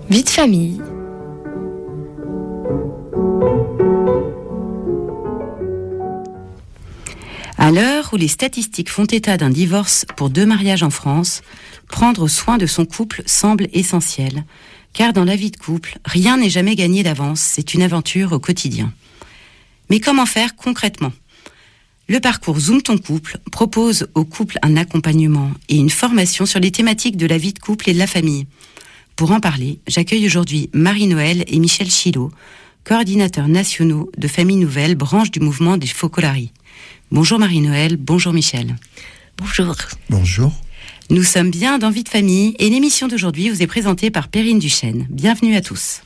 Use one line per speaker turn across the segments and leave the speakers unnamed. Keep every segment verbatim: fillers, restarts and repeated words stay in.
Vie de famille.
À l'heure où les statistiques font état d'un divorce pour deux mariages en France, prendre soin de son couple semble essentiel, car dans la vie de couple, rien n'est jamais gagné d'avance, c'est une aventure au quotidien. Mais comment faire concrètement ? Le parcours Zoom ton couple propose au couple un accompagnement et une formation sur les thématiques de la vie de couple et de la famille. Pour en parler, j'accueille aujourd'hui Marie-Noël et Michel Chilot, coordinateurs nationaux de Famille Nouvelle, branche du mouvement des Focolari. Bonjour Marie-Noël, bonjour Michel.
Bonjour.
Bonjour.
Nous sommes bien dans Vie de famille et l'émission d'aujourd'hui vous est présentée par Perrine Duchesne. Bienvenue à tous.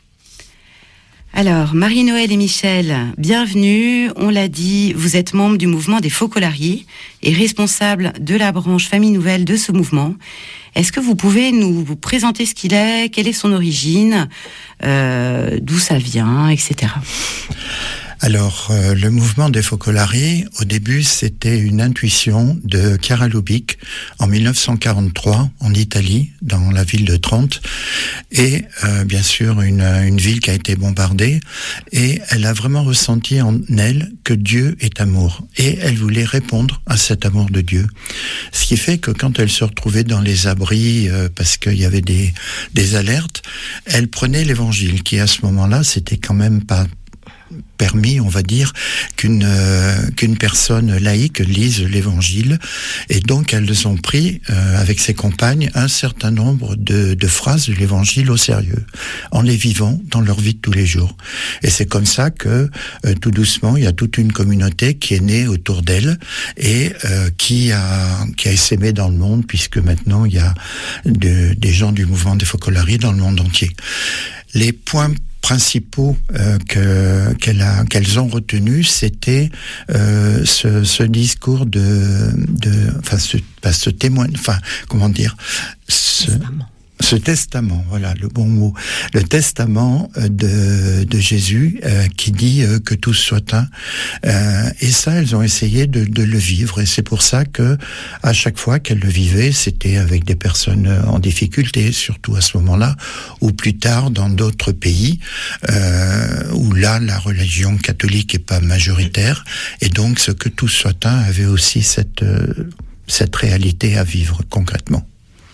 Alors, Marie-Noël et Michel, bienvenue. On l'a dit, vous êtes membre du mouvement des Focolari et responsable de la branche Famille Nouvelle de ce mouvement. Est-ce que vous pouvez nous vous présenter ce qu'il est, quelle est son origine, euh, d'où ça vient, et cetera.
Alors, euh, le mouvement des Focolari, au début, c'était une intuition de Chiara Lubich en dix-neuf cent quarante-trois, en Italie, dans la ville de Trente, et euh, bien sûr une, une ville qui a été bombardée, et elle a vraiment ressenti en elle que Dieu est amour, et elle voulait répondre à cet amour de Dieu. Ce qui fait que quand elle se retrouvait dans les abris, euh, parce qu'il y avait des, des alertes, elle prenait l'évangile, qui à ce moment-là, c'était quand même pas permis, on va dire, qu'une euh, qu'une personne laïque lise l'évangile, et donc elles ont pris euh, avec ses compagnes un certain nombre de, de phrases de l'évangile au sérieux, en les vivant dans leur vie de tous les jours. Et c'est comme ça que euh, tout doucement, il y a toute une communauté qui est née autour d'elle et euh, qui a qui a essaimé dans le monde, puisque maintenant il y a de, des gens du mouvement des Focolari dans le monde entier. Les points principaux euh, que qu'elle a qu'elles ont retenus, c'était euh, ce, ce discours de de enfin ce pas ce témoin enfin comment dire ce testament. Ce testament, voilà le bon mot, le testament de, de Jésus euh, qui dit euh, que tous soient un. Euh, et ça, elles ont essayé de, de le vivre. Et c'est pour ça que à chaque fois qu'elles le vivaient, c'était avec des personnes en difficulté, surtout à ce moment-là, ou plus tard dans d'autres pays euh, où là, la religion catholique est pas majoritaire. Et donc, ce que tous soient un avait aussi cette euh, cette réalité à vivre concrètement.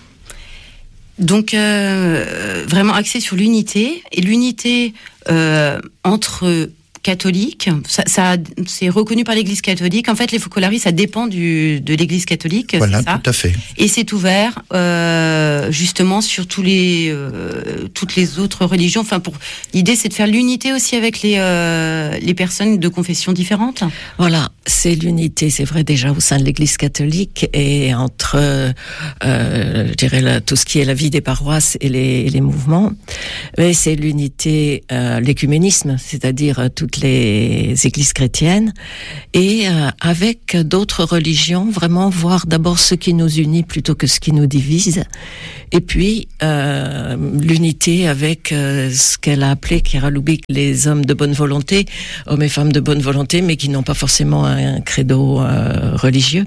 Donc, euh, vraiment axé sur l'unité, et l'unité euh, entre catholiques, ça, ça, c'est reconnu par l'Église catholique. En fait, les Focolari, ça dépend du, de l'Église catholique,
voilà,
c'est ça ?
Tout à fait.
Et c'est ouvert, euh, justement, sur tous les, euh, toutes les autres religions. Enfin, pour l'idée, c'est de faire l'unité aussi avec les, euh, les personnes de confessions différentes.
Voilà, c'est l'unité, c'est vrai, déjà au sein de l'Église catholique et entre, euh, je dirais, là, tout ce qui est la vie des paroisses et les, les mouvements. Mais c'est l'unité, euh, l'écuménisme, c'est-à-dire tout les églises chrétiennes, et euh, avec d'autres religions, vraiment voir d'abord ce qui nous unit plutôt que ce qui nous divise, et puis euh, l'unité avec euh, ce qu'elle a appelé Chiara Lubich les hommes de bonne volonté, hommes et femmes de bonne volonté, mais qui n'ont pas forcément un credo euh, religieux.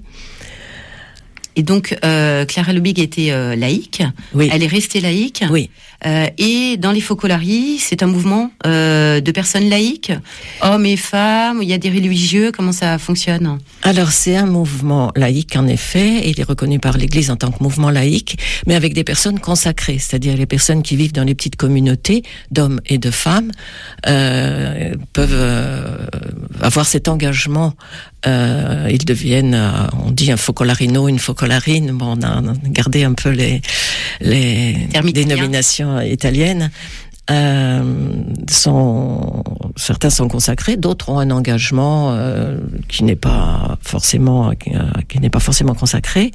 Et donc, euh, Chiara Lubich était euh, laïque.
Oui.
Elle est restée laïque.
Oui.
Euh, et dans les Focolari, c'est un mouvement euh, de personnes laïques, hommes et femmes. Il y a des religieux. Comment ça fonctionne ?
Alors, c'est un mouvement laïque, en effet. Il est reconnu par l'Église en tant que mouvement laïque, mais avec des personnes consacrées, c'est-à-dire les personnes qui vivent dans les petites communautés d'hommes et de femmes euh, peuvent euh, avoir cet engagement. Euh, ils deviennent, euh, on dit un focolarino, une focolarine. Bon, on a, on a gardé un peu les, les dénominations italiennes. Euh, sont, certains sont consacrés, d'autres ont un engagement euh, qui n'est pas forcément euh, qui n'est pas forcément consacré.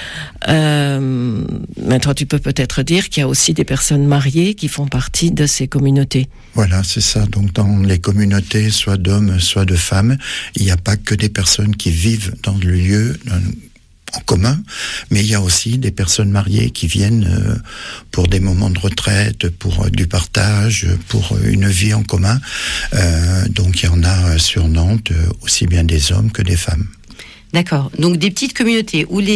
Euh, mais toi, tu peux peut-être dire qu'il y a aussi des personnes mariées qui font partie de ces communautés.
Voilà, c'est ça. Donc, dans les communautés, soit d'hommes, soit de femmes, il n'y a pas que des personnes qui vivent dans le lieu en commun, mais il y a aussi des personnes mariées qui viennent euh, pour des moments de retraite, pour euh, du partage, pour euh, une vie en commun. Euh, donc il y en a sur Nantes, euh, aussi bien des hommes que des femmes.
D'accord. Donc des petites communautés où les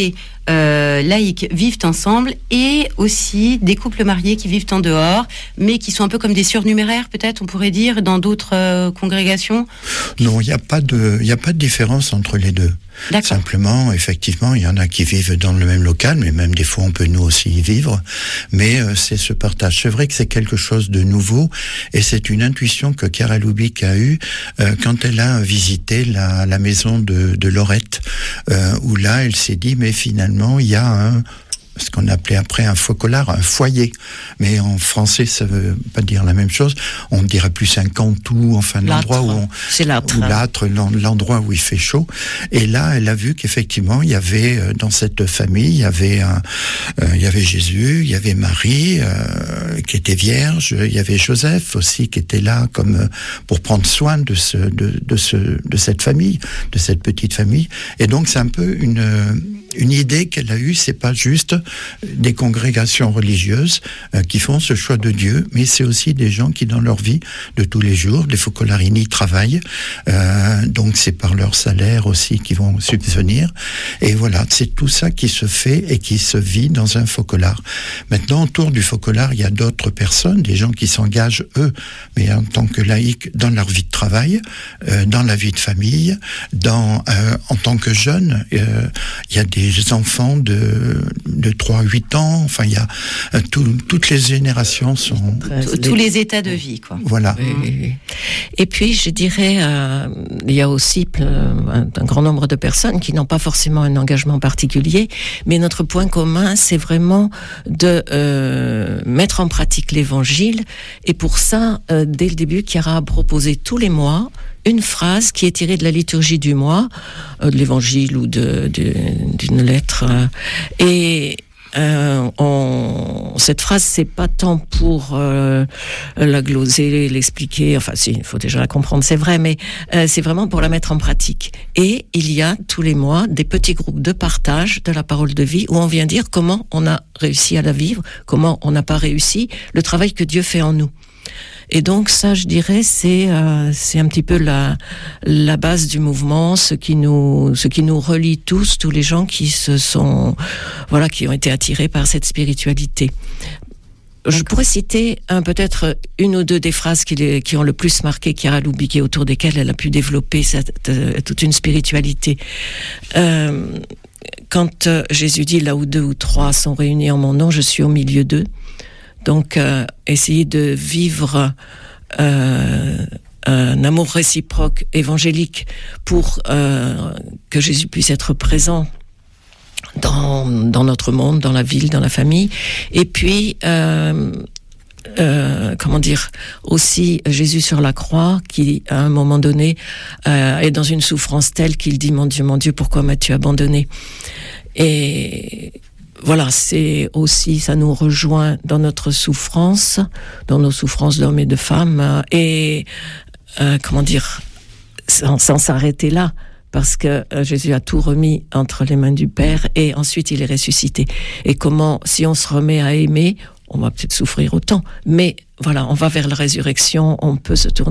euh, laïcs vivent ensemble et aussi des couples mariés qui vivent en dehors, mais qui sont un peu comme des surnuméraires, peut-être, on pourrait dire, dans d'autres euh, congrégations?
Non, il n'y a pas de, il n'y a pas de différence entre les deux.
D'accord.
Simplement, effectivement, il y en a qui vivent dans le même local, mais même des fois on peut nous aussi y vivre. Mais euh, c'est ce partage. C'est vrai que c'est quelque chose de nouveau, et c'est une intuition que Chiara Lubick a eue euh, quand elle a visité la, la maison de, de Lorette, euh, où là, elle s'est dit, mais finalement, il y a un ce qu'on appelait après un focolare, un foyer. Mais en français, ça veut pas dire la même chose. On dirait plus un cantou, enfin l'endroit où on...
C'est l'âtre.
Ou l'âtre, l'endroit où il fait chaud. Et là, elle a vu qu'effectivement, il y avait, dans cette famille, il y avait un, euh, il y avait Jésus, il y avait Marie, euh, qui était vierge, il y avait Joseph aussi, qui était là comme pour prendre soin de ce, de, de ce, de cette famille, de cette petite famille. Et donc, c'est un peu une, une idée qu'elle a eue, c'est pas juste des congrégations religieuses euh, qui font ce choix de Dieu, mais c'est aussi des gens qui, dans leur vie de tous les jours, les Focolarini travaillent, euh, donc c'est par leur salaire aussi qu'ils vont subvenir. Et voilà, c'est tout ça qui se fait et qui se vit dans un focolare. Maintenant, autour du focolare, il y a d'autres personnes, des gens qui s'engagent, eux, mais en tant que laïcs, dans leur vie de travail, euh, dans la vie de famille, dans, euh, en tant que jeunes, euh, il y a des enfants de, de trois à huit ans, enfin il y a euh, tout, toutes les générations sont...
Tous les états de vie, quoi.
Voilà.
Oui, oui, oui. Et puis je dirais, euh, il y a aussi un, un grand nombre de personnes qui n'ont pas forcément un engagement particulier, mais notre point commun, c'est vraiment de euh, mettre en pratique l'évangile. Et pour ça, euh, dès le début, Chiara a proposé tous les mois une phrase qui est tirée de la liturgie du mois, euh, de l'évangile ou de, de, d'une lettre. Euh, et euh, on, cette phrase, c'est pas tant pour euh, la gloser, l'expliquer, enfin si, il faut déjà la comprendre, c'est vrai, mais euh, c'est vraiment pour la mettre en pratique. Et il y a tous les mois des petits groupes de partage de la parole de vie où on vient dire comment on a réussi à la vivre, comment on n'a pas réussi, le travail que Dieu fait en nous. Et donc ça, je dirais, c'est euh, c'est un petit peu la la base du mouvement, ce qui nous ce qui nous relie tous, tous les gens qui se sont voilà qui ont été attirés par cette spiritualité. Je pourrais citer un, peut-être une ou deux des phrases qui, les, qui ont le plus marqué Chiara Lubick et autour desquelles elle a pu développer cette, euh, toute une spiritualité. Euh, quand euh, Jésus dit là où deux ou trois sont réunis en mon nom, je suis au milieu d'eux. Donc, euh, essayer de vivre euh, un amour réciproque évangélique pour euh, que Jésus puisse être présent dans, dans notre monde, dans la ville, dans la famille. Et puis, euh, euh, comment dire, aussi Jésus sur la croix, qui à un moment donné euh, est dans une souffrance telle qu'il dit « Mon Dieu, mon Dieu, pourquoi m'as-tu abandonné ?» Et voilà, c'est aussi, ça nous rejoint dans notre souffrance, dans nos souffrances d'hommes et de femmes, et euh, comment dire, sans, sans s'arrêter là, parce que euh, Jésus a tout remis entre les mains du Père, et ensuite il est ressuscité. Et comment, si on se remet à aimer, on va peut-être souffrir autant, mais voilà, on va vers la résurrection, on peut se tourner